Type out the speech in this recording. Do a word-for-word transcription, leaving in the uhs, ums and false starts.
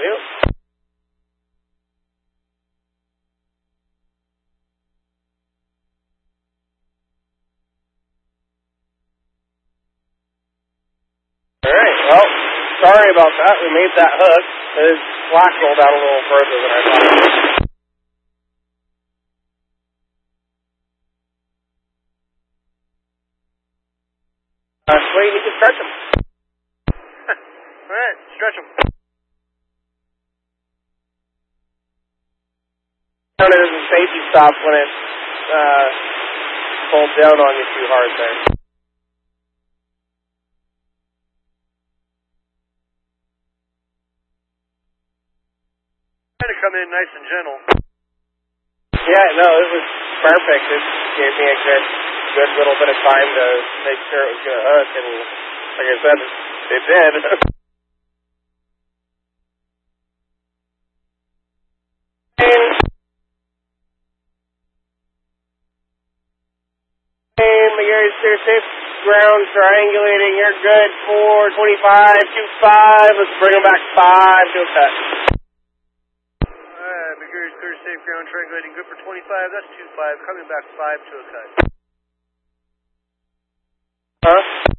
Yep. Alright, well, sorry about that. We made that hook. His slack rolled out a little further than I thought it would. Uh, sweet, you can stretch him. Alright, stretch him. Counted as a safety stop when it uh, pulled down on you too hard there. Trying to come in nice and gentle. Yeah, no, it was perfect. It gave me a good, good little bit of time to make sure it was going to hook, and like I said, it did. McGarry's clear, safe ground, triangulating. You're good for twenty-five, two five. Let's bring him back five to a cut. Alright, McGarry's clear, safe ground, triangulating. Good for twenty-five. That's two five. Coming back five to a cut. Huh?